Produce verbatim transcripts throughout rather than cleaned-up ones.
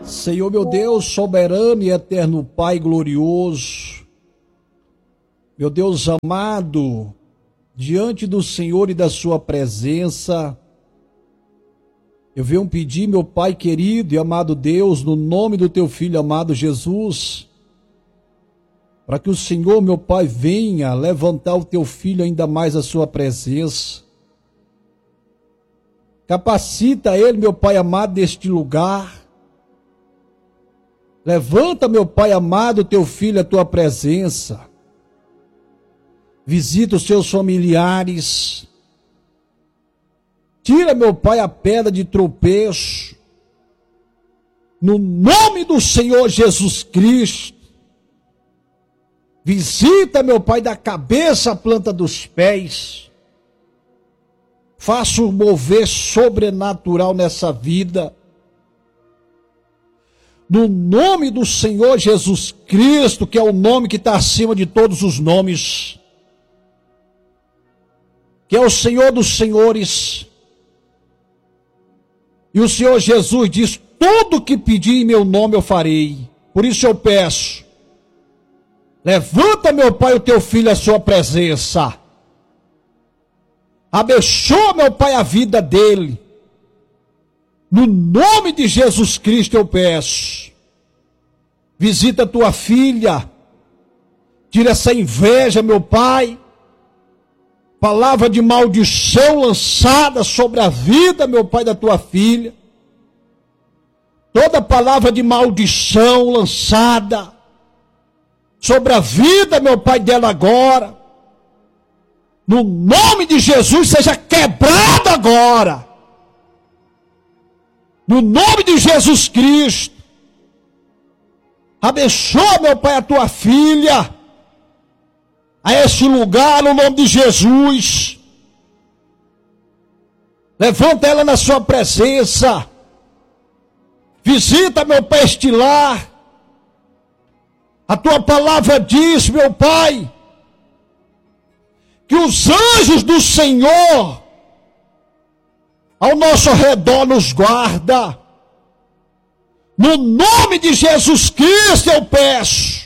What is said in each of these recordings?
Senhor meu Deus, soberano e eterno Pai glorioso, meu Deus amado, diante do Senhor e da sua presença, eu venho pedir, meu Pai querido e amado Deus, no nome do teu Filho amado Jesus, para que o Senhor, meu Pai, venha levantar o teu Filho ainda mais à sua presença. Capacita ele, meu Pai amado, neste lugar. Levanta, meu Pai amado, o teu Filho à tua presença. Visita os seus familiares. Tira, meu Pai, a pedra de tropeço. No nome do Senhor Jesus Cristo. Visita, meu Pai, da cabeça à planta dos pés. Faça um mover sobrenatural nessa vida. No nome do Senhor Jesus Cristo, que é o nome que está acima de todos os nomes. Que é o Senhor dos senhores. E o Senhor Jesus diz, tudo que pedir em meu nome eu farei. Por isso eu peço, levanta, meu Pai, o teu filho à sua presença. Abençoa, meu Pai, a vida dele. No nome de Jesus Cristo eu peço. Visita a tua filha. Tira essa inveja, meu Pai. Palavra de maldição lançada sobre a vida, meu Pai, da tua filha. Toda palavra de maldição lançada sobre a vida, meu Pai, dela agora. No nome de Jesus, seja quebrado agora. No nome de Jesus Cristo. Abençoa, meu Pai, a tua filha. A esse lugar, no nome de Jesus. Levanta ela na sua presença. Visita, meu Pai, este lar. A tua palavra diz, meu Pai, que os anjos do Senhor ao nosso redor nos guarda. No nome de Jesus Cristo eu peço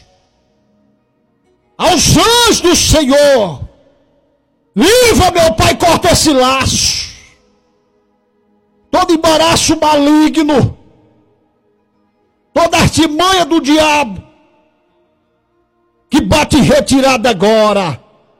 aos anjos do Senhor, livra, meu Pai, corta esse laço, todo embaraço maligno, toda artimanha do diabo, que bate em retirada agora.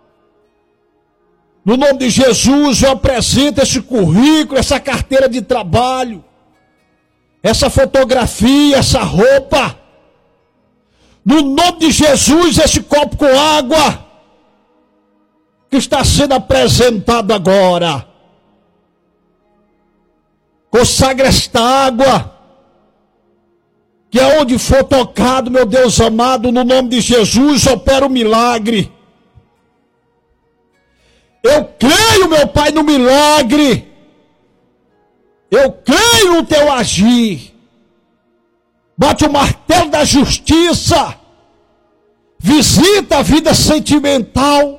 No nome de Jesus, eu apresento esse currículo, essa carteira de trabalho, essa fotografia, essa roupa. No nome de Jesus, esse copo com água, que está sendo apresentado agora. Consagra esta água, que é onde for tocado, meu Deus amado, no nome de Jesus, opera o milagre. Eu creio, meu Pai, no milagre. Eu creio no teu agir. Bate o martelo da justiça. Visita a vida sentimental.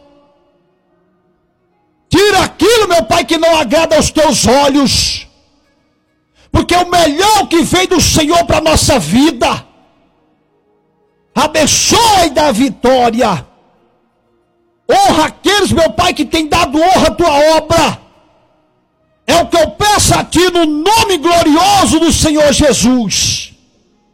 Tira aquilo, meu Pai, que não agrada aos teus olhos. Porque é o melhor que vem do Senhor para a nossa vida. Abençoa e dá vitória. Honra aqueles, meu Pai, que tem dado honra à tua obra. É o que eu peço a ti no nome glorioso do Senhor Jesus.